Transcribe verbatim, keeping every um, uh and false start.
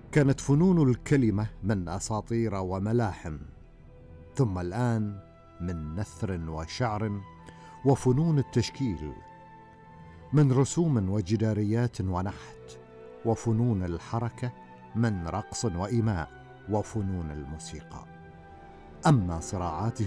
كانت فنون الكلمة من أساطير وملاحم، ثم الآن من نثر وشعر وفنون التشكيل، من رسوم وجداريات ونحت، وفنون الحركة، من رقص وإيماء، وفنون الموسيقى. أما صراعاته